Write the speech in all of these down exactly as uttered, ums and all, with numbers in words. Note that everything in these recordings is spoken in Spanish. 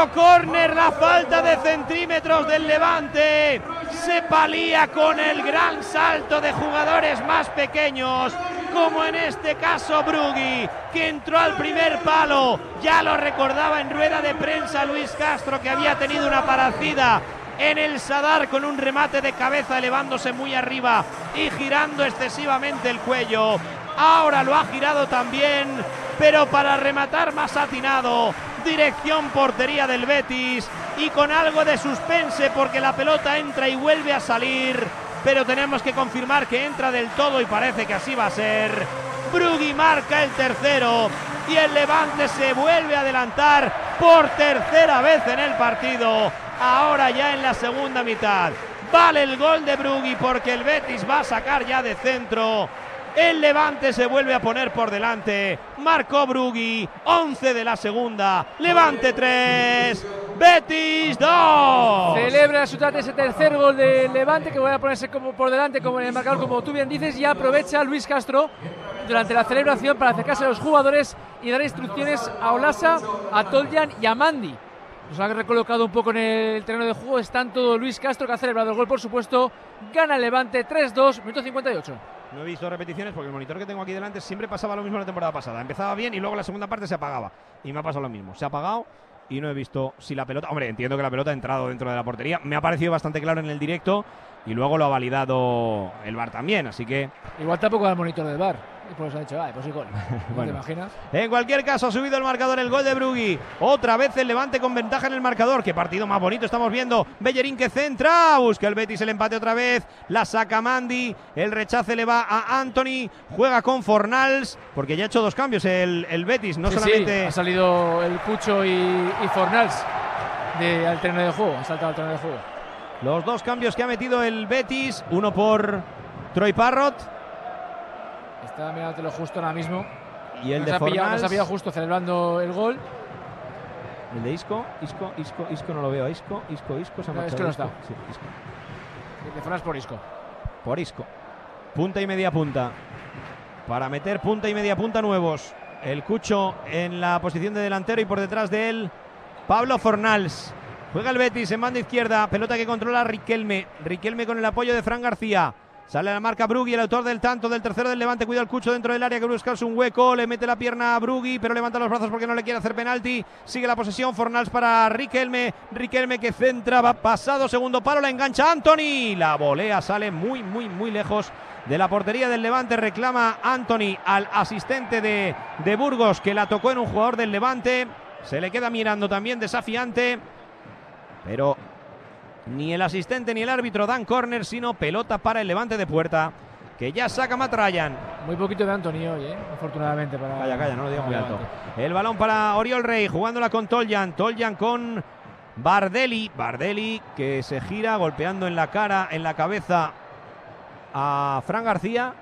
Otro córner, la falta de centímetros del Levante se palía con el gran salto de jugadores más pequeños, como en este caso Brugui, que entró al primer palo. Ya lo recordaba en rueda de prensa Luis Castro, que había tenido una parecida en el Sadar con un remate de cabeza elevándose muy arriba y girando excesivamente el cuello. Ahora lo ha girado también, pero para rematar más atinado, dirección portería del Betis y con algo de suspense porque la pelota entra y vuelve a salir, pero tenemos que confirmar que entra del todo y parece que así va a ser. Brugui marca el tercero y el Levante se vuelve a adelantar por tercera vez en el partido, ahora ya en la segunda mitad. Vale el gol de Brugui porque el Betis va a sacar ya de centro. El Levante se vuelve a poner por delante. Marcó Brugui, once de la segunda. Levante tres, Betis dos. Celebra su tarde ese tercer gol del Levante, que vuelve a ponerse como por delante como en el marcador, como tú bien dices, y aprovecha Luis Castro durante la celebración para acercarse a los jugadores y dar instrucciones a Olasa, a Toljan y a Mandi. Nos ha recolocado un poco en el terreno de juego. Es tanto Luis Castro, que ha celebrado el gol, por supuesto. Gana el Levante tres dos, minuto cincuenta y ocho. No he visto repeticiones porque el monitor que tengo aquí delante siempre pasaba lo mismo la temporada pasada. Empezaba bien y luego la segunda parte se apagaba. Y me ha pasado lo mismo. Se ha apagado y no he visto si la pelota... Hombre, entiendo que la pelota ha entrado dentro de la portería. Me ha parecido bastante claro en el directo y luego lo ha validado el V A R también, así que... Igual tampoco al monitor del V A R. Y por eso ha dicho, ah, pues sí, gol. Bueno, ¿te imaginas? En cualquier caso, ha subido el marcador el gol de Brugui. Otra vez el Levante con ventaja en el marcador. Qué partido más bonito estamos viendo. Bellerín que centra, busca el Betis el empate otra vez. La saca Mandi. El rechace le va a Anthony. Juega con Fornals, porque ya ha hecho dos cambios el, el Betis. No sí, solamente... Sí, ha salido el Pucho y, y Fornals de, al terreno de juego. Ha saltado al terreno de juego. Los dos cambios que ha metido el Betis. Uno por Troy Parrott. Está mirándolo justo ahora mismo. Y el nos de ha pillado, Fornals. nos ha pillado justo celebrando el gol. El de Isco, Isco, Isco, Isco no lo veo. Isco, Isco, Isco. Se ha no, es que no está. Sí, Isco. El de Fornals por Isco. Por Isco. Punta y media punta. Para meter punta y media punta nuevos. El Cucho en la posición de delantero y por detrás de él Pablo Fornals. Juega el Betis en banda izquierda. Pelota que controla Riquelme. Riquelme con el apoyo de Fran García. Sale a la marca Brugui, el autor del tanto del tercero del Levante. Cuida el Cucho dentro del área, que buscarse un hueco. Le mete la pierna a Brugui, pero levanta los brazos porque no le quiere hacer penalti. Sigue la posesión, Fornals para Riquelme. Riquelme que centra, va pasado, segundo palo, la engancha Anthony. La volea sale muy, muy, muy lejos de la portería del Levante. Reclama Anthony al asistente de, de Burgos, que la tocó en un jugador del Levante. Se le queda mirando también desafiante, pero... ni el asistente ni el árbitro dan córner, sino pelota para el Levante de puerta, que ya saca Matt Ryan. Muy poquito de Anthony hoy, ¿eh? Afortunadamente para... Calla, calla, no lo digas muy alto. El balón para Oriol Rey, jugándola con Toljan. Toljan con Bardelli. Bardelli que se gira, golpeando en la cara, en la cabeza a Fran García.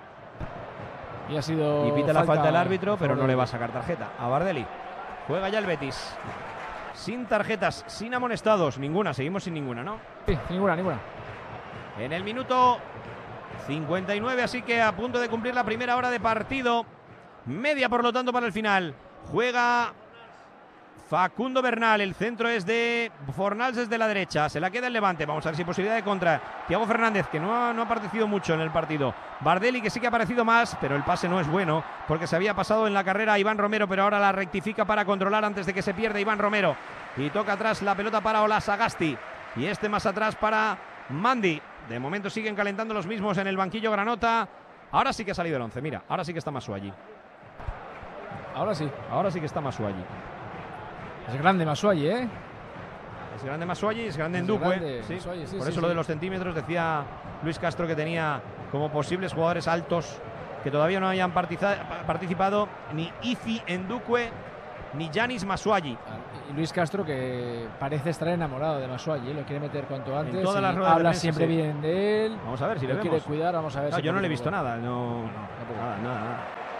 Y ha sido... Y pita la falta el árbitro, pero Bardelli. no le va a sacar tarjeta a Bardelli. Juega ya el Betis. Sin tarjetas, sin amonestados, ninguna, seguimos sin ninguna, ¿no? Sí, ninguna, ninguna. En el minuto cincuenta y nueve, así que a punto de cumplir la primera hora de partido. Media, por lo tanto, para el final. Juega Facundo Bernal, el centro es de Fornals desde la derecha, se la queda el Levante, vamos a ver si hay posibilidad de contra. Thiago Fernández, que no ha, no ha participado mucho en el partido. Bardelli, que sí que ha aparecido más, pero el pase no es bueno, porque se había pasado en la carrera a Iván Romero, pero ahora la rectifica para controlar antes de que se pierda Iván Romero. Y toca atrás la pelota para Olasagasti, y este más atrás para Mandi. De momento siguen calentando los mismos en el banquillo granota. Ahora sí que ha salido el once, mira, ahora sí que está Masuaji. Ahora sí. Ahora sí que está Masuaji. Es grande Masuaji, ¿eh? Es grande Masuaji, es grande Es Ndukwe. grande Sí. Masuaji, sí, Por sí, eso sí. lo de los centímetros, decía Luis Castro que tenía como posibles jugadores altos que todavía no hayan partiza- participado ni Ifi Ndukwe ni Yanis Masuaji. Y Luis Castro, que parece estar enamorado de Masuaji, ¿eh? Lo quiere meter cuanto antes. En todas y las ruedas de habla prensa, siempre sí. bien de él. Vamos a ver si lo le quiere vemos. cuidar, vamos a ver. No, si yo no le he poquito visto a poco. nada, no, nada, nada, nada.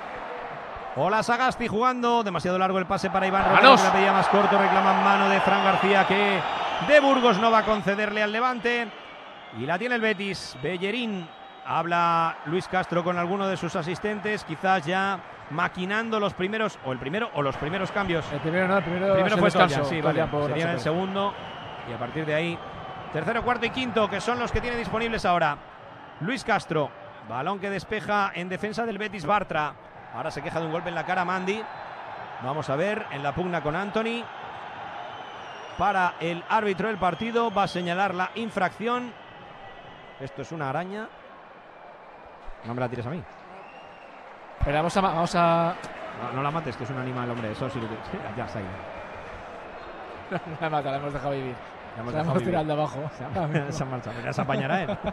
Hola Sagasti jugando, demasiado largo el pase para Iván Romero, que la pedía más corto, reclaman mano de Fran García, que de Burgos no va a concederle al Levante. Y la tiene el Betis. Bellerín, habla Luis Castro con alguno de sus asistentes, quizás ya maquinando los primeros, o el primero o los primeros cambios. El primero no, el primero, el primero fue descanso. Toljan, sí, vale. Sería el segundo y a partir de ahí tercero, cuarto y quinto, que son los que tiene disponibles ahora. Luis Castro, balón que despeja en defensa del Betis Bartra. Ahora se queja de un golpe en la cara Mandy. Vamos a ver en la pugna con Anthony. Para el árbitro del partido va a señalar la infracción. Esto es una araña. No me la tires a mí. Pero vamos a... Vamos a... No, no la mates, que es un animal, hombre. Eso sí lo que... Ya, se ha ido. No la mata, la hemos dejado vivir. La hemos, la hemos tirado de abajo. Se, se ha marchado, ya se apañará él.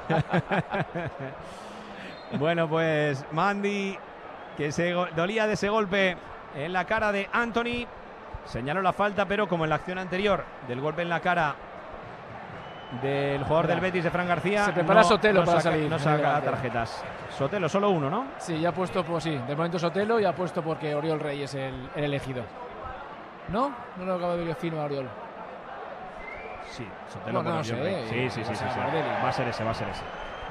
Bueno, pues Mandy, que se dolía de ese golpe en la cara de Anthony, señaló la falta, pero como en la acción anterior del golpe en la cara del jugador del Betis, de Fran García, se prepara no, Sotelo no para saca, salir. no saca tarjetas. Sotelo, solo uno, ¿no? Sí, ya ha puesto, pues sí, de momento Sotelo y ha puesto porque Oriol Rey es el, el elegido. ¿No? No lo acabo de ver fino a Oriol. Sí, Sotelo no, no, por sé, Rey. Sí, sí, sí, sí, sí. Va a ser ese, va a ser ese.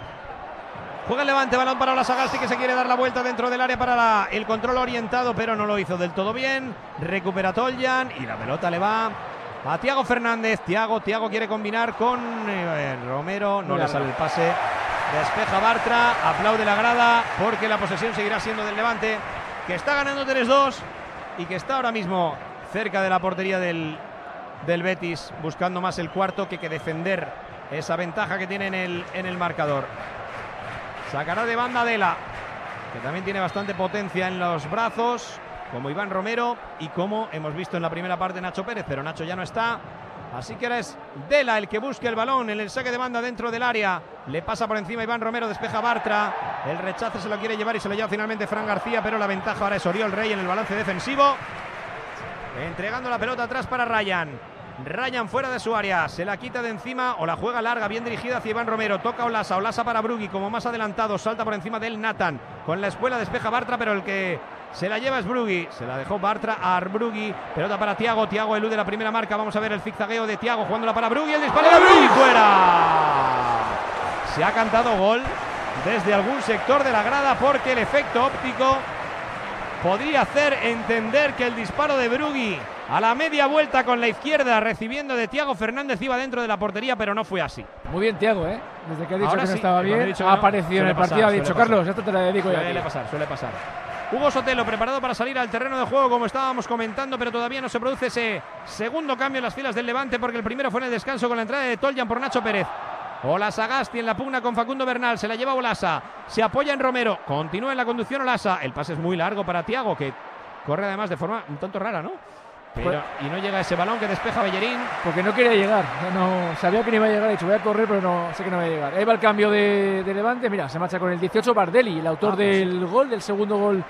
Juega el Levante, balón para Olasagasti, que se quiere dar la vuelta dentro del área para la, el control orientado, pero no lo hizo del todo bien. Recupera Toljan y la pelota le va a Thiago Fernández. Thiago, Thiago quiere combinar con eh, Romero, no le sale el pase. Despeja Bartra, aplaude la grada porque la posesión seguirá siendo del Levante, que está ganando tres dos y que está ahora mismo cerca de la portería del, del Betis, buscando más el cuarto que, que defender esa ventaja que tiene en el, en el marcador. Sacará de banda Dela, que también tiene bastante potencia en los brazos, como Iván Romero y como hemos visto en la primera parte Nacho Pérez, pero Nacho ya no está. Así que ahora es Dela el que busque el balón en el saque de banda dentro del área. Le pasa por encima Iván Romero, despeja Bartra. El rechazo se lo quiere llevar y se lo lleva finalmente Fran García, pero la ventaja ahora es Oriol Rey en el balance defensivo. Entregando la pelota atrás para Ryan. Ryan fuera de su área, se la quita de encima o la juega larga, bien dirigida hacia Iván Romero. Toca Olasa, Olasa para Brugui, como más adelantado, salta por encima del Nathan. Con la espuela despeja Bartra, pero el que se la lleva es Brugui. Se la dejó Bartra a Brugui. Pelota para Thiago, Thiago elude la primera marca. Vamos a ver el zigzagueo de Thiago jugándola para Brugui. El disparo de Brugui fuera. Se ha cantado gol desde algún sector de la grada porque el efecto óptico podría hacer entender que el disparo de Brugui a la media vuelta con la izquierda recibiendo de Thiago Fernández iba dentro de la portería, pero no fue así. Muy bien Thiago, ¿eh? Desde que ha dicho Ahora que no sí, estaba bien, dicho ha no, aparecido en el partido, pasar, ha dicho, Carlos, esto te la dedico ya. Suele pasar, suele pasar. Hugo Sotelo preparado para salir al terreno de juego, como estábamos comentando, pero todavía no se produce ese segundo cambio en las filas del Levante, porque el primero fue en el descanso con la entrada de Toljan por Nacho Pérez. Olasagasti en la pugna con Facundo Bernal, se la lleva Olasa, se apoya en Romero, continúa en la conducción Olasa, el pase es muy largo para Thiago, que corre además de forma un tanto rara, ¿no? Pero, pues, y no llega ese balón que despeja Bellerín. Porque no quería llegar, no, sabía que no iba a llegar, he dicho voy a correr, pero no sé que no va a llegar. Ahí va el cambio de, de Levante, mira, se marcha con el dieciocho Bardelli, el autor ah, pues del sí. gol, del segundo gol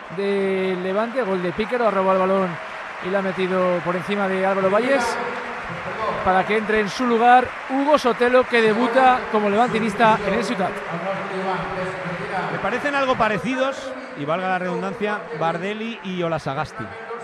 de Levante, gol de Píquero, ha robado el balón y la ha metido por encima de Álvaro Valles para que entre en su lugar Hugo Sotelo, que debuta como levantinista en el Ciutat. Me parecen algo parecidos, y valga la redundancia, Bardelli y Olasagasti.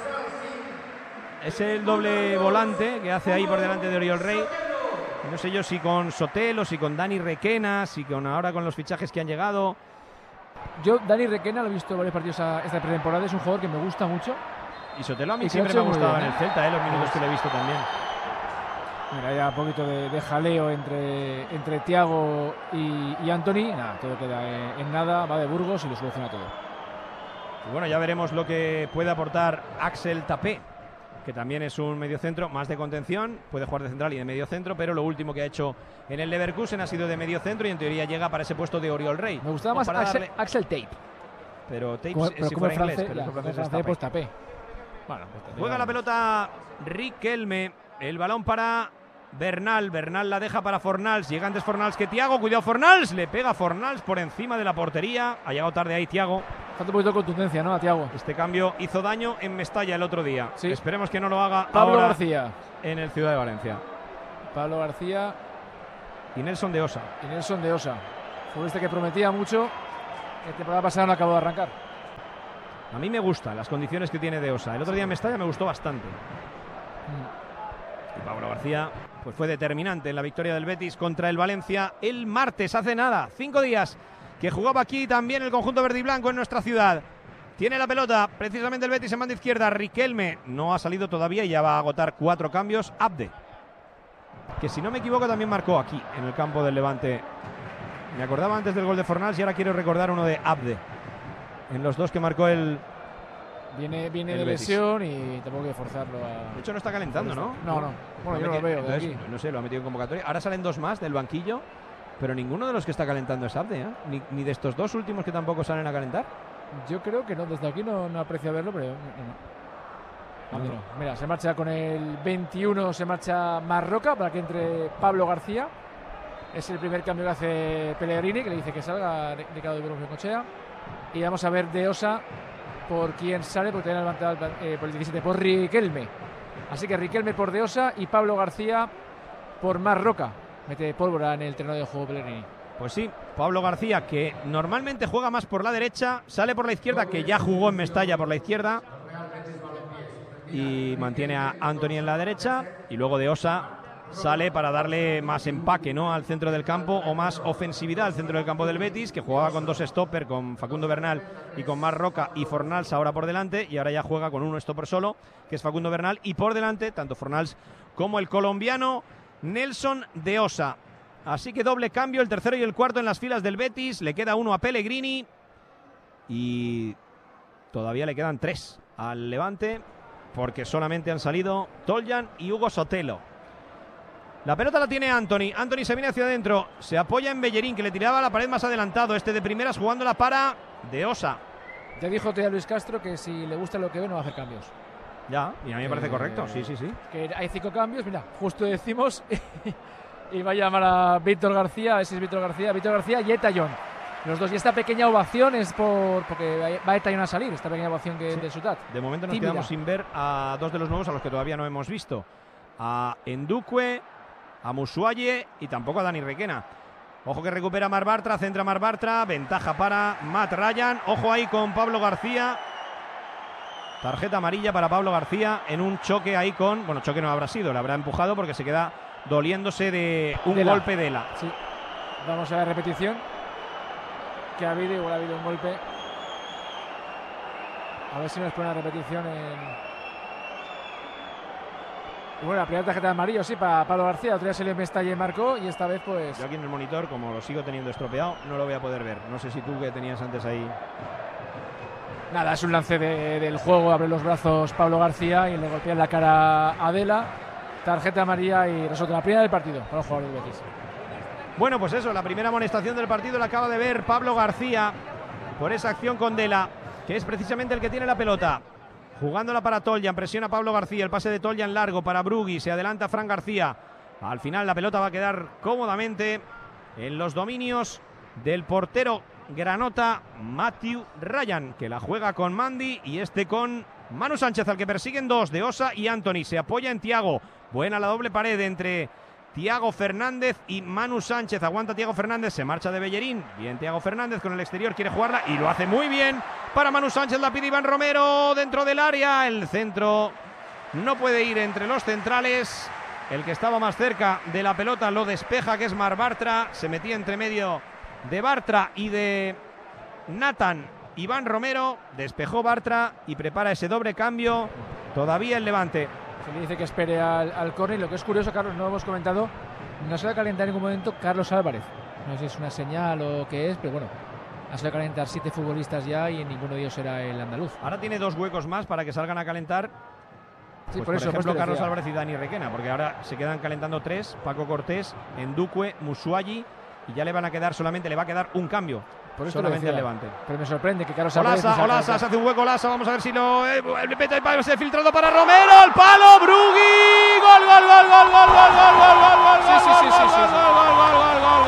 Es el doble volante que hace ahí por delante de Oriol Rey. No sé yo si con Sotelo, si con Dani Requena, si con ahora con los fichajes que han llegado. Yo Dani Requena lo he visto varios partidos a esta pretemporada, es un jugador que me gusta mucho. Y Sotelo a mí siempre me ha gustado bien, en el Celta, eh, los minutos que le he visto también. Mira, ya un poquito de, de jaleo entre, entre Thiago y, y Anthony. Nada, todo queda en, en nada, va de Burgos y lo soluciona todo. Y bueno, ya veremos lo que puede aportar Axel Tapé, que también es un mediocentro más de contención, puede jugar de central y de mediocentro, pero lo último que ha hecho en el Leverkusen ha sido de mediocentro y en teoría llega para ese puesto de Oriol Rey. Me gustaba más Axel, darle... Axel Tape. Pero Tape como, es pero si como fuera francés, inglés, pero ya, el francés francés, es Tapé. Pues Tapé. Bueno, pues juega la pelota Riquelme, el balón para Bernal, Bernal la deja para Fornals, llega antes Fornals que Thiago, cuidado Fornals, le pega Fornals por encima de la portería, ha llegado tarde ahí Thiago. Falta un poquito de contundencia, ¿no? A Thiago. Este cambio hizo daño en Mestalla el otro día. Sí. Esperemos que no lo haga Pablo ahora García en el Ciudad de Valencia. Pablo García y Nelson de Osa. Y Nelson de Osa. Fue este que prometía mucho. La temporada pasada no acabó de arrancar. A mí me gustan las condiciones que tiene de Osa. El otro día en Mestalla me gustó bastante. Mm. Y Pablo García pues fue determinante en la victoria del Betis contra el Valencia el martes, hace nada, cinco días, que jugaba aquí también el conjunto verde y blanco en nuestra ciudad. Tiene la pelota, precisamente el Betis en banda izquierda. Riquelme no ha salido todavía y ya va a agotar cuatro cambios. Abde, que si no me equivoco también marcó aquí, en el campo del Levante. Me acordaba antes del gol de Fornals y ahora quiero recordar uno de Abde. En los dos que marcó el... Viene, viene el de Betis. lesión y tampoco hay que forzarlo a... De hecho no está calentando, ¿no? No, no. Bueno, yo no lo veo de Entonces, aquí. no sé, lo ha metido en convocatoria. Ahora salen dos más del banquillo, pero ninguno de los que está calentando es Abde, ¿eh? Ni, ni de estos dos últimos que tampoco salen a calentar. Yo creo que no, desde aquí no, no aprecio verlo, pero no, no. No, No, no. Mira, se marcha con el veintiuno, se marcha Marroca para que entre Pablo García. Es el primer cambio que hace Pellegrini, que le dice que salga Ricardo de Bengoechea. Y vamos a ver de Osa por quién sale, porque tiene levantado eh, por el diecisiete, por Riquelme. Así que Riquelme por de Osa y Pablo García por Marroca. Mete pólvora en el terreno de juego Pellegrini. Pues sí, Pablo García, que normalmente juega más por la derecha, sale por la izquierda, que ya jugó en Mestalla por la izquierda, y mantiene a Anthony en la derecha, y luego de Osa sale para darle más empaque, ¿no?, al centro del campo, o más ofensividad al centro del campo del Betis, que jugaba con dos stopper, con Facundo Bernal y con Marroca y Fornals ahora por delante, y ahora ya juega con un stopper solo, que es Facundo Bernal, y por delante tanto Fornals como el colombiano Nelson de Osa. Así que doble cambio, el tercero y el cuarto en las filas del Betis. Le queda uno a Pellegrini y todavía le quedan tres al Levante, porque solamente han salido Toljan y Hugo Sotelo. La pelota la tiene Anthony. Anthony se viene hacia adentro, se apoya en Bellerín, que le tiraba a la pared más adelantado. Este de primeras jugándola para de Osa. Ya dijo todavía Luis Castro que si le gusta lo que ve no va a hacer cambios. Ya, y a mí me parece Eh, correcto, sí, sí, sí. Que hay cinco cambios, mira, justo decimos... Y va a llamar a Víctor García, a ver si es Víctor García, Víctor García y Etayón. Los dos. Y esta pequeña ovación es por porque va Etayón a salir, esta pequeña ovación que Sí. de Sutat. De momento nos Tímida. quedamos sin ver a dos de los nuevos, a los que todavía no hemos visto. A Endukwe, a Musuaye y tampoco a Dani Requena. Ojo que recupera Mar Bartra, centra Mar Bartra, ventaja para Matt Ryan. Ojo ahí con Pablo García. Tarjeta amarilla para Pablo García en un choque ahí con... Bueno, choque no habrá sido, le habrá empujado porque se queda doliéndose de un Dela. golpe de la. Sí. Vamos a la repetición. Que ha habido, igual ha habido un golpe. A ver si nos pone la repetición en... Y bueno, la primera tarjeta de amarillo, sí, para Pablo García. Otro día se le Mestalla y marcó y esta vez pues... Yo aquí en el monitor, como lo sigo teniendo estropeado, no lo voy a poder ver. No sé si tú que tenías antes ahí... Nada, es un lance de, del juego, abre los brazos Pablo García y le golpea en la cara a Adela. Tarjeta amarilla y resulta la primera del partido para el jugador del Betis. Bueno, pues eso, la primera amonestación del partido la acaba de ver Pablo García por esa acción con Dela, que es precisamente el que tiene la pelota. Jugándola para Toljan, presiona Pablo García, el pase de Toljan largo para Brugui, se adelanta Fran García. Al final la pelota va a quedar cómodamente en los dominios del portero granota Matthew Ryan, que la juega con Mandy y este con Manu Sánchez, al que persiguen dos, de Osa y Anthony. Se apoya en Thiago, buena la doble pared entre Thiago Fernández y Manu Sánchez. Aguanta Thiago Fernández, se marcha de Bellerín. Bien Thiago Fernández con el exterior, quiere jugarla y lo hace muy bien para Manu Sánchez. La pide Iván Romero dentro del área. El centro no puede ir entre los centrales. El que estaba más cerca de la pelota lo despeja, que es Mar Bartra. Se metía entre medio de Bartra y de Nathan Iván Romero. Despejó Bartra y prepara ese doble cambio. Todavía el Levante. Se le dice que espere al, al córner. Lo que es curioso, Carlos, no lo hemos comentado, no se va a calentar en ningún momento Carlos Álvarez. No sé si es una señal o qué es, pero bueno, ha salido a calentar siete futbolistas ya y en ninguno de ellos será el andaluz. Ahora tiene dos huecos más para que salgan a calentar. Sí, Pues por, eso, por ejemplo, por Carlos decía. Álvarez y Dani Requena, porque ahora se quedan calentando tres: Paco Cortés, Endukwe, Musuayi, y ya le van a quedar solamente, le va a quedar un cambio. Por eso lo solamente decía. al Levante. Pero me sorprende que Carlos Álvarez... no Olasa, se Olasa, alcanza. se hace un hueco Olasa, vamos a ver si lo... Eh, se ha filtrado para Romero, el palo, Brugui, gol, gol, gol, gol, gol, gol, gol, gol, gol, gol, Sí, sí, sí, sí, sí, sí. gol, gol, gol, gol, gol, gol.